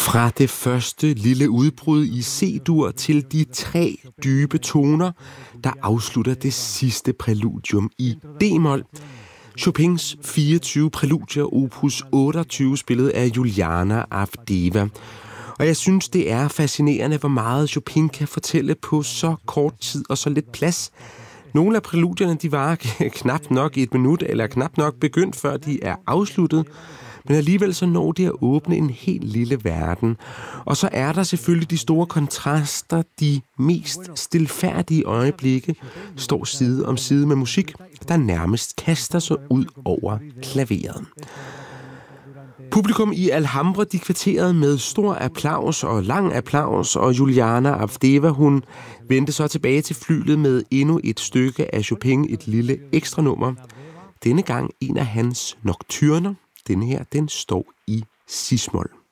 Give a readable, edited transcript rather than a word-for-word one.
Fra det første lille udbrud i C-dur til de 3 dybe toner, der afslutter det sidste præludium i D-mol. Chopins 24 præludier opus 28 spillet af Juliana Avdeva. Og jeg synes, det er fascinerende, hvor meget Chopin kan fortælle på så kort tid og så lidt plads. Nogle af præludierne, de varer knap nok 1 minut, eller knap nok begyndt, før de er afsluttet. Men alligevel så når de at åbne en helt lille verden. Og så er der selvfølgelig de store kontraster, de mest stilfærdige øjeblikke, står side om side med musik, der nærmest kaster sig ud over klaveret. Publikum i Alhambra, de kvitterede med stor applaus og lang applaus, og Juliana Avdeva, hun vendte så tilbage til flylet med endnu et stykke af Chopin, et lille ekstra nummer. Denne gang en af hans nocturner. Denne her, den står i cis-mol.